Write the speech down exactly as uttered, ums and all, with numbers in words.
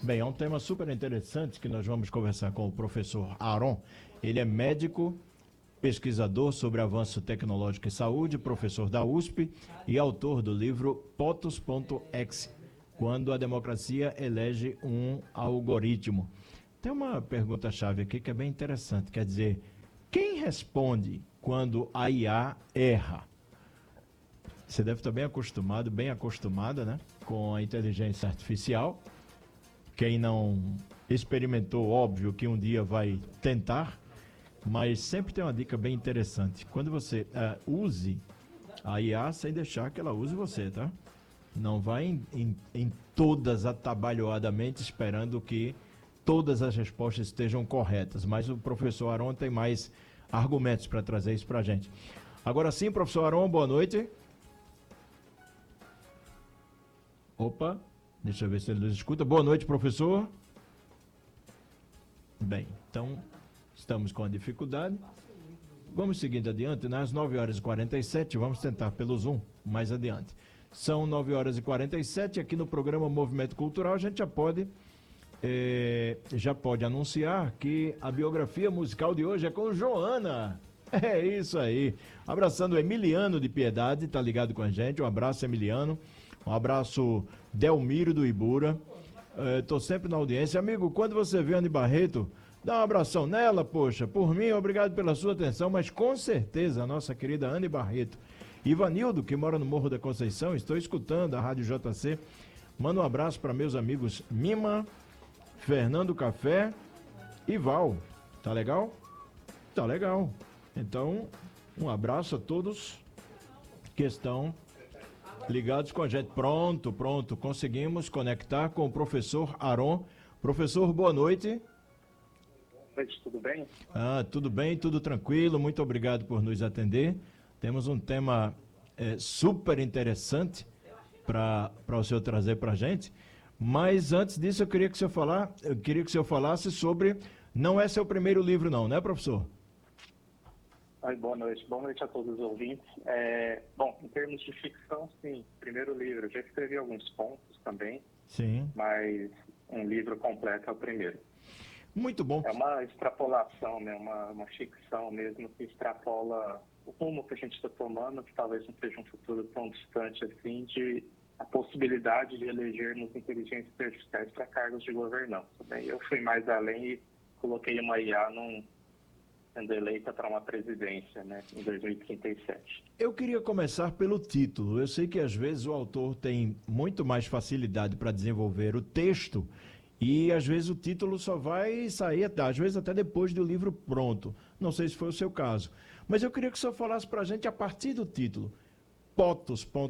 Bem, é um tema super interessante que nós vamos conversar com o professor Aron. Ele é médico, pesquisador sobre avanço tecnológico e saúde, professor da U S P e autor do livro POTUS.exe, quando a democracia elege um algoritmo. Tem uma pergunta-chave aqui que é bem interessante, quer dizer, quem responde quando a I A erra? Você deve estar bem acostumado, bem acostumada, né, com a inteligência artificial. Quem não experimentou, óbvio que um dia vai tentar, mas sempre tem uma dica bem interessante. Quando você uh, use a I A sem deixar que ela use você, tá? Não vai em, em, em todas atabalhoadamente esperando que todas as respostas estejam corretas, mas o professor Aron tem mais argumentos para trazer isso para a gente. Agora sim, professor Aron, boa noite. Opa, deixa eu ver se ele nos escuta. Boa noite, professor. Bem, então estamos com a dificuldade. Vamos seguindo adiante, nas nove horas e quarenta e sete, vamos tentar pelo Zoom mais adiante. São nove horas e quarenta e sete, aqui no programa Movimento Cultural a gente já pode, eh, já pode anunciar que a biografia musical de hoje é com Joana. É isso aí. Abraçando o Emiliano de Piedade, tá ligado com a gente. Um abraço, Emiliano. Um abraço, Delmiro do Ibura. Estou sempre na audiência. Amigo, quando você vê Anne Barreto, dá um abração nela, poxa. Por mim, obrigado pela sua atenção, mas com certeza a nossa querida Anne Barreto. Ivanildo, que mora no Morro da Conceição, estou escutando a Rádio J C. Manda um abraço para meus amigos Mima, Fernando Café e Val. Tá legal? Tá legal. Então, um abraço a todos que estão ligados com a gente. Pronto, pronto. Conseguimos conectar com o professor Aron. Professor, boa noite. Boa noite, tudo bem? Ah, tudo bem, tudo tranquilo. Muito obrigado por nos atender. Temos um tema é, super interessante para o senhor trazer para a gente. Mas antes disso, eu queria que o senhor falar, eu queria que o senhor falasse sobre... Não é seu primeiro livro, não, né, professor? Ai, boa noite, boa noite a todos os ouvintes. É, bom, em termos de ficção, sim, primeiro livro. Eu já escrevi alguns contos também, sim, mas um livro completo é o primeiro. Muito bom. É uma extrapolação, né? uma, uma ficção mesmo que extrapola o rumo que a gente está tomando, que talvez não seja um futuro tão distante assim, de a possibilidade de elegermos inteligências artificiais para cargos de governança. Né? Eu fui mais além e coloquei uma I A num sendo eleita para uma presidência, né, em dois mil e trinta e sete. Eu queria começar pelo título. Eu sei que às vezes o autor tem muito mais facilidade para desenvolver o texto e às vezes o título só vai sair, às vezes até depois do livro pronto. Não sei se foi o seu caso. Mas eu queria que o senhor falasse para a gente a partir do título. POTUS.